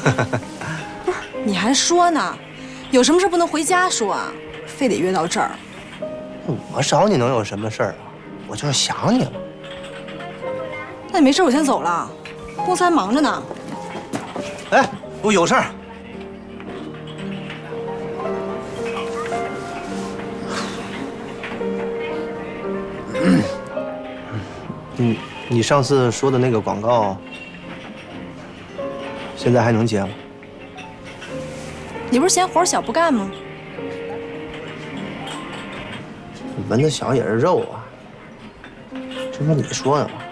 不是，你还说呢？有什么事不能回家说啊？非得约到这儿？ 我找你能有什么事儿啊？我就是想你了。 那你没事，我先走了，公司还忙着呢。 哎，我有事儿。你上次说的那个广告，现在还能接吗？ 你不是嫌活小不干吗？ 蚊子小也是肉啊，这不是你说的吗？